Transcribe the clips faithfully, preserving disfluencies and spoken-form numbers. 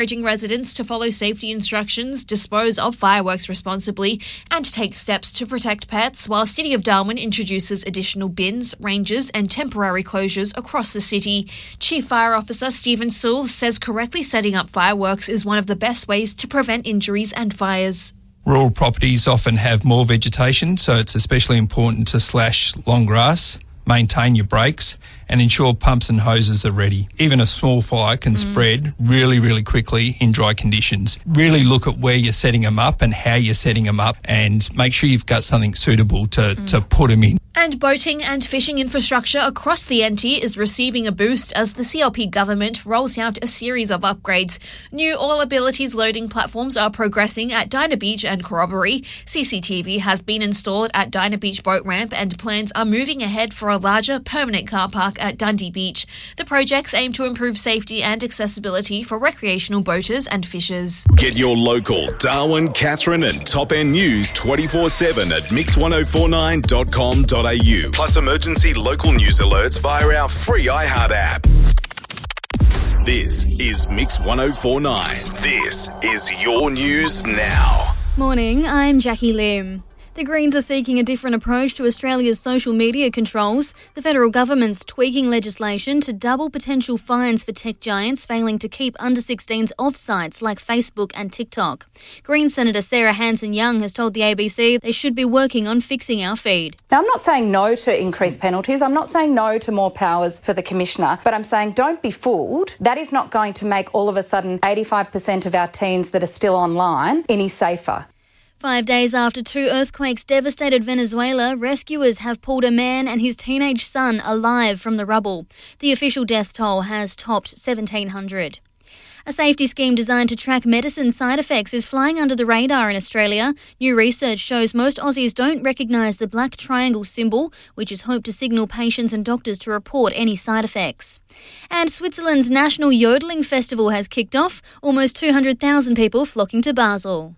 Urging residents to follow safety instructions, dispose of fireworks responsibly, and take steps to protect pets, while City of Darwin introduces additional bins, ranges, and temporary closures across the city. Chief Fire Officer Stephen Sewell says correctly setting up fireworks is one of the best ways to prevent injuries and fires. Rural properties often have more vegetation, so it's especially important to slash long grass, maintain your brakes, and ensure pumps and hoses are ready. Even a small fire can mm. spread really, really quickly in dry conditions. Really look at where you're setting them up and how you're setting them up, and make sure you've got something suitable to, mm. to put them in. And boating and fishing infrastructure across the N T is receiving a boost as the C L P government rolls out a series of upgrades. New All Abilities loading platforms are progressing at Dinah Beach and Corroboree. C C T V has been installed at Dinah Beach Boat Ramp, and plans are moving ahead for a larger permanent car park at Dundee Beach. The projects aim to improve safety and accessibility for recreational boaters and fishers. Get your local Darwin, Katherine and Top End news twenty-four seven at mix ten forty-nine dot com dot a u. Plus emergency local news alerts via our free iHeart app. This is Mix ten forty-nine. This is your news now. Morning, I'm Jackie Lim. The Greens are seeking a different approach to Australia's social media controls. The federal government's tweaking legislation to double potential fines for tech giants failing to keep under sixteens off sites like Facebook and TikTok. Greens Senator Sarah Hanson-Young has told the A B C they should be working on fixing our feed. Now, I'm not saying no to increased penalties. I'm not saying no to more powers for the Commissioner, but I'm saying don't be fooled. That is not going to make all of a sudden eighty-five percent of our teens that are still online any safer. Five days after two earthquakes devastated Venezuela, rescuers have pulled a man and his teenage son alive from the rubble. The official death toll has topped seventeen hundred. A safety scheme designed to track medicine side effects is flying under the radar in Australia. New research shows most Aussies don't recognise the black triangle symbol, which is hoped to signal patients and doctors to report any side effects. And Switzerland's National Yodeling Festival has kicked off, almost two hundred thousand people flocking to Basel.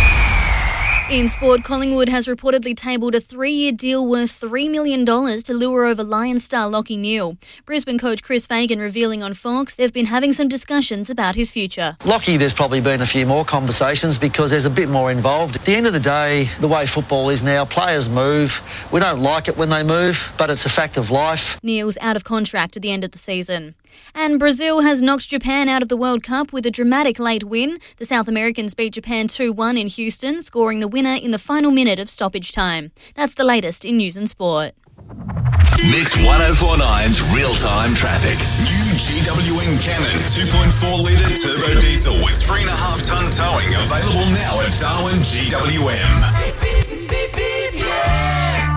In sport, Collingwood has reportedly tabled a three-year deal worth three million dollars to lure over Lions star Lachie Neale. Brisbane coach Chris Fagan revealing on Fox they've been having some discussions about his future. Lachie, there's probably been a few more conversations because there's a bit more involved. At the end of the day, the way football is now, players move. We don't like it when they move, but it's a fact of life. Neale's out of contract at the end of the season. And Brazil has knocked Japan out of the World Cup with a dramatic late win. The South Americans beat Japan two one in Houston, scoring the winner in the final minute of stoppage time. That's the latest in news and sport. Mix ten forty-nine's real-time traffic. New G W N Cannon two point four litre turbo diesel with three point five tonne towing available now at Darwin G W M.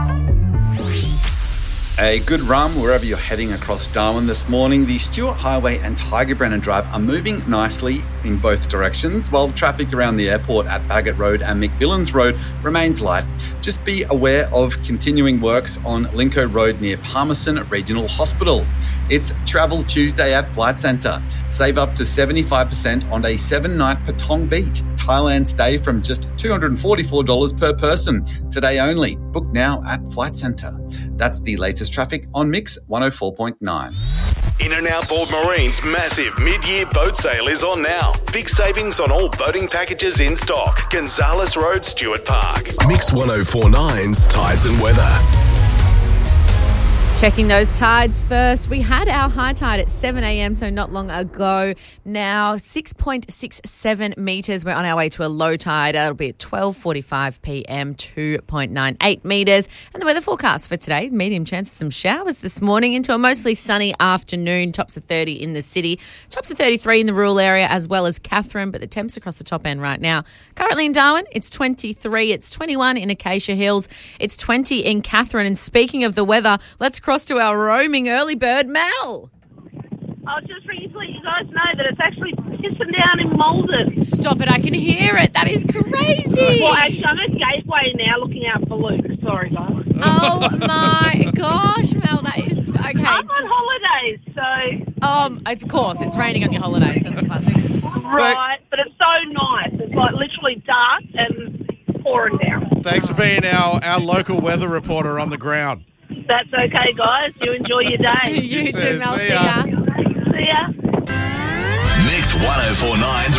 A good run wherever you're heading across Darwin this morning. The Stewart Highway and Tiger Brennan Drive are moving nicely in both directions, while traffic around the airport at Bagot Road and McMillans Road remains light. Just be aware of continuing works on Linco Road near Palmerston Regional Hospital. It's Travel Tuesday at Flight Centre. Save up to seventy-five percent on a seven-night Patong Beach Thailand stay from just two hundred forty-four dollars per person. Today only. Book now at Flight Centre. That's the latest traffic on Mix one oh four point nine. In and Outboard Marine's massive mid-year boat sale is on now. Big savings on all boating packages in stock. Gonzales Road, Stewart Park. Mix ten forty-nine's Tides and Weather. Checking those tides first. We had our high tide at seven a.m, so not long ago. Now six point six seven metres. We're on our way to a low tide. That'll be at twelve forty-five p.m, two point nine eight metres. And the weather forecast for today, medium chance of some showers this morning into a mostly sunny afternoon. Tops of thirty in the city. Tops of thirty-three in the rural area as well as Katherine, but the temps across the top end right now. Currently in Darwin, it's twenty-three. It's twenty-one in Acacia Hills. It's twenty in Katherine. And speaking of the weather, let's cross to our roaming early bird, Mel. I was just ringing to let you guys know that it's actually pissing down in Malden. Stop it, I can hear it. That is crazy. Well, actually, I'm at Gateway now looking out for Luke. Sorry, guys. Oh, my gosh, Mel, that is... Okay. I'm on holidays, so... Um, of course, it's raining on your holidays. That's a classic. Right, but it's so nice. It's like literally dark and pouring down. Thanks for being our, our local weather reporter on the ground. That's okay, guys. You enjoy your day. You too, Mel. See ya. See ya. Mix one oh four nine.